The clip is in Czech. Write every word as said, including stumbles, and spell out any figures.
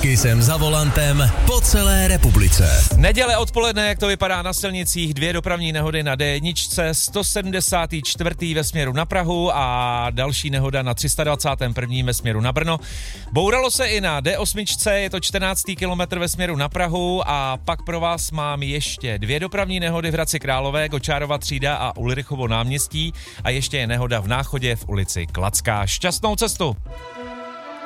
Kissem za volantem po celé republice. Neděle odpoledne, jak to vypadá na silnicích, dvě dopravní nehody na D jedna, sto sedmdesát čtyři ve směru na Prahu a další nehoda na tři sta dvacet jedna ve směru na Brno. Bouralo se i na D osm, je to čtrnáctý kilometr ve směru na Prahu a pak pro vás mám ještě dvě dopravní nehody v Hradci Králové, Gočárova třída a Ulrichovo náměstí a ještě je nehoda v Náchodě v ulici Klacká. Šťastnou cestu!